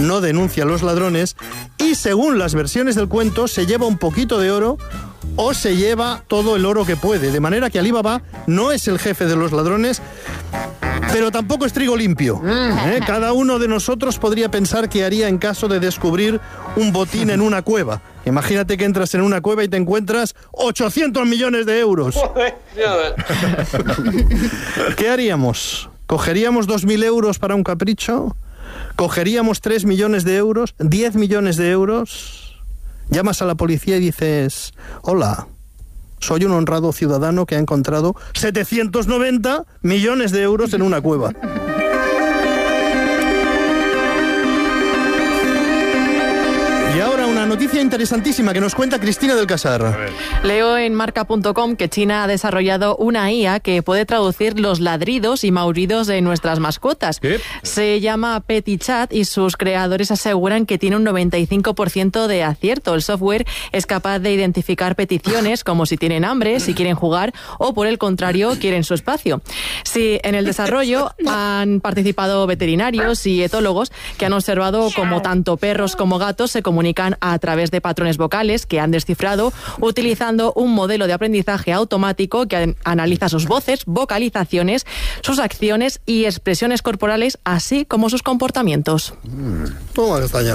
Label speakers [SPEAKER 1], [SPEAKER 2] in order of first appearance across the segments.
[SPEAKER 1] no denuncia a los ladrones y, según las versiones del cuento, se lleva un poquito de oro o se lleva todo el oro que puede. De manera que Alí Baba no es el jefe de los ladrones, pero tampoco es trigo limpio. Cada uno de nosotros podría pensar qué haría en caso de descubrir un botín en una cueva. Imagínate que entras en una cueva y te encuentras 800 millones de euros. ¿Qué haríamos? ¿Cogeríamos 2.000 euros para un capricho? ¿Cogeríamos 3 millones de euros? ¿10 millones de euros? Llamas a la policía y dices: hola, soy un honrado ciudadano que ha encontrado 790 millones de euros en una cueva. Y ahora una noticia interesantísima que nos cuenta Cristina del Casar.
[SPEAKER 2] Leo en marca.com que China ha desarrollado una IA que puede traducir los ladridos y maullidos de nuestras mascotas.
[SPEAKER 3] ¿Qué?
[SPEAKER 2] Se llama PetiChat y sus creadores aseguran que tiene un 95% de acierto. El software es capaz de identificar peticiones como si tienen hambre, si quieren jugar o, por el contrario, quieren su espacio. Sí, en el desarrollo han participado veterinarios y etólogos que han observado cómo tanto perros como gatos se comunican a través de patrones vocales que han descifrado utilizando un modelo de aprendizaje automático que analiza sus voces, vocalizaciones, sus acciones y expresiones corporales, así como sus comportamientos.
[SPEAKER 1] Toma castaña.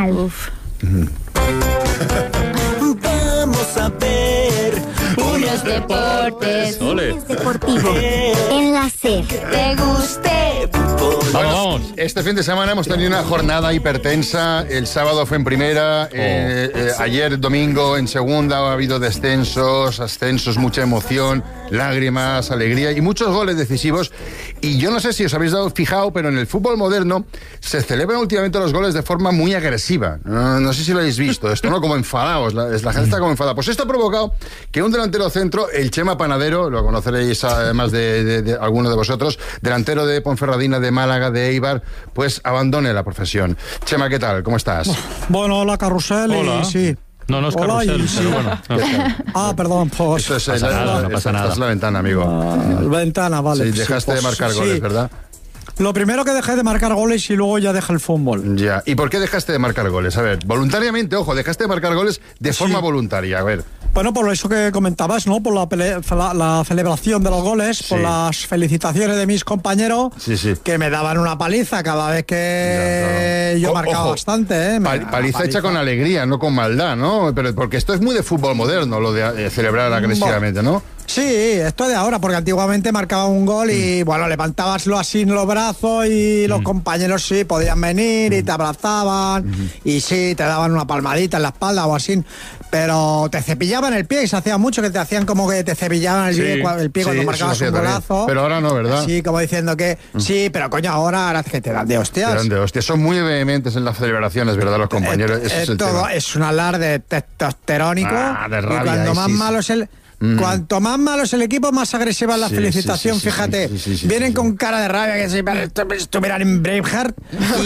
[SPEAKER 4] Vamos a ver
[SPEAKER 5] unos deportes.
[SPEAKER 3] Ole.
[SPEAKER 5] Deportivo. En la SER. Te guste.
[SPEAKER 3] Vamos.
[SPEAKER 6] Este fin de semana hemos tenido una jornada hipertensa. El sábado fue en primera, ayer domingo en segunda. Ha habido descensos, ascensos, mucha emoción, lágrimas, alegría y muchos goles decisivos. Y yo no sé si os habéis fijado, pero en el fútbol moderno se celebran últimamente los goles de forma muy agresiva. No sé si lo habéis visto. Esto no, como enfadados. La gente está como enfadada. Pues esto ha provocado que un delantero centro, el Chema Panadero, lo conoceréis además de alguno de vosotros, delantero de Ponferradina, de Málaga, de Eibar, pues abandone la profesión. Chema, ¿qué tal? ¿Cómo estás?
[SPEAKER 7] Bueno, hola, Carrusel.
[SPEAKER 3] Hola.
[SPEAKER 7] Y sí.
[SPEAKER 3] No, no es
[SPEAKER 7] Hola,
[SPEAKER 3] carrusel,
[SPEAKER 7] y sí.
[SPEAKER 3] pero bueno.
[SPEAKER 7] Perdón, pues.
[SPEAKER 6] Esto es,
[SPEAKER 3] no pasa nada.
[SPEAKER 6] Es la ventana, amigo.
[SPEAKER 7] Ventana, vale.
[SPEAKER 6] Sí, dejaste de marcar
[SPEAKER 7] sí.
[SPEAKER 6] goles, ¿verdad?
[SPEAKER 7] Lo primero que dejé de marcar goles y luego ya dejé el fútbol.
[SPEAKER 6] Ya. ¿Y por qué dejaste de marcar goles? A ver, voluntariamente, ojo, dejaste de marcar goles de forma voluntaria. A ver.
[SPEAKER 7] Bueno, por eso que comentabas, ¿no? Por la celebración de los goles, por las felicitaciones de mis compañeros, que me daban una paliza cada vez que yo marcaba bastante, ¿eh?
[SPEAKER 6] Paliza hecha con alegría, no con maldad, ¿no? Pero porque esto es muy de fútbol moderno, lo de celebrar agresivamente, ¿no?
[SPEAKER 7] Sí, esto es de ahora, porque antiguamente marcaba un gol y, bueno, levantabaslo así en los brazos y los compañeros sí podían venir y te abrazaban y sí, te daban una palmadita en la espalda o así, pero te cepillaban el pie y se hacía mucho que te hacían como que te cepillaban el pie cuando marcabas un golazo.
[SPEAKER 6] Pero ahora no, ¿verdad?
[SPEAKER 7] Sí, como diciendo que sí, pero coño, ahora que te dan de hostias.
[SPEAKER 6] Te dan de hostias. Son muy vehementes en las celebraciones, ¿verdad? Los compañeros.
[SPEAKER 7] Es un alarde testosterónico.
[SPEAKER 6] De rabia,
[SPEAKER 7] y cuando más malo es el... Cuanto más malo es el equipo, más agresiva es la felicitación, fíjate. Vienen con cara de rabia que si estuvieran en Braveheart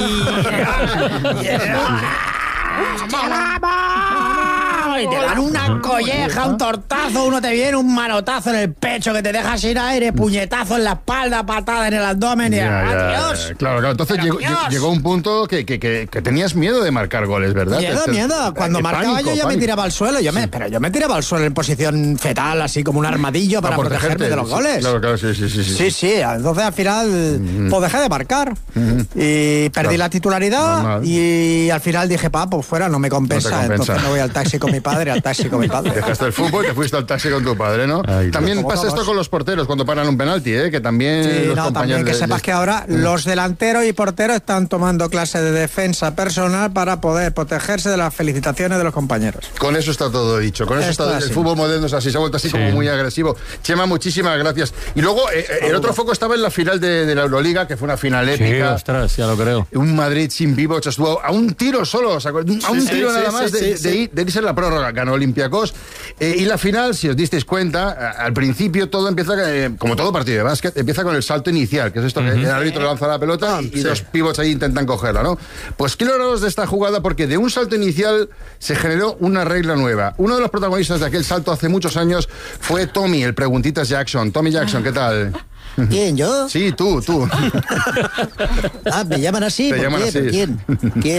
[SPEAKER 7] y te dan una colleja, un tortazo, uno te viene un manotazo en el pecho que te deja sin aire, puñetazo en la espalda, patada en el abdomen y adiós.
[SPEAKER 6] Claro, entonces llegó un punto que tenías miedo de marcar goles, ¿verdad?
[SPEAKER 7] Miedo. Cuando marcaba yo ya me tiraba al suelo, pero yo me tiraba al suelo en posición fetal, así como un armadillo para protegerme de los goles.
[SPEAKER 6] Claro, sí.
[SPEAKER 7] Sí, entonces al final pues dejé de marcar y perdí la titularidad. Normal. Y al final dije, pues fuera, no me compensa. Entonces me voy al taxi con mi padre.
[SPEAKER 6] Dejaste el fútbol y te fuiste al taxi con tu padre, ¿no? También pasa esto con los porteros cuando paran un penalti, que también los compañeros...
[SPEAKER 7] También que sepas que ahora los delanteros y porteros están tomando clases de defensa personal para poder protegerse de las felicitaciones de los compañeros.
[SPEAKER 6] Con eso está todo dicho. Con eso está el fútbol moderno, es así, se ha vuelto así como muy agresivo. Chema, muchísimas gracias. Y luego el otro foco estaba en la final de la Euroliga, que fue una final épica.
[SPEAKER 3] Sí, ostras, ya lo creo.
[SPEAKER 6] Un Madrid sin Vivoc estuvo a un tiro solo, a un tiro nada más de irse en la prórroga. Ganó Olympiacos. Y la final, si os disteis cuenta, al principio todo empieza, como todo partido de básquet, empieza con el salto inicial, que es esto que el árbitro lanza la pelota y dos pivots ahí intentan cogerla, ¿no? Pues quiero hablaros de esta jugada porque de un salto inicial se generó una regla nueva. Uno de los protagonistas de aquel salto hace muchos años fue Tommy, el Preguntitas Jackson. Tommy Jackson, ¿qué tal?
[SPEAKER 7] ¿Quién, yo?
[SPEAKER 6] Sí, tú.
[SPEAKER 7] ¿Me llaman así?
[SPEAKER 6] Te llaman así.
[SPEAKER 7] ¿Quién?